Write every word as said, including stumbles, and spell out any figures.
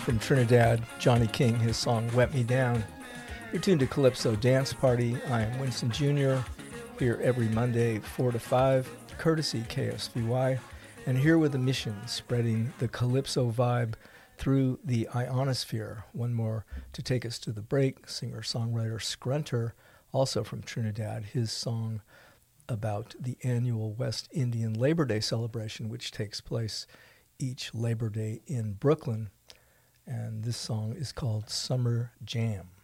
from Trinidad, Johnny King, his song Wet Me Down. You're tuned to Calypso Dance Party. I am Winston Junior, here every Monday, four to five, courtesy K S V Y, and here with a mission, spreading the Calypso vibe through the ionosphere. One more to take us to the break, singer-songwriter Scrunter, also from Trinidad, his song about the annual West Indian Labor Day celebration, which takes place each Labor Day in Brooklyn. And this song is called Summer Jam.